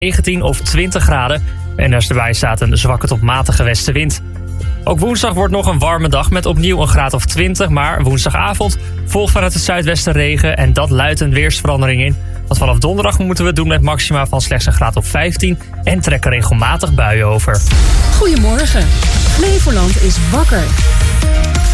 19 of 20 graden. En daarbij staat een zwakke tot matige westenwind. Ook woensdag wordt nog een warme dag met opnieuw een graad of 20. Maar woensdagavond volgt vanuit het zuidwesten regen en dat luidt een weersverandering in. Want vanaf donderdag moeten we het doen met maxima van slechts een graad of 15 en trekken regelmatig buien over. Goedemorgen. Flevoland is wakker.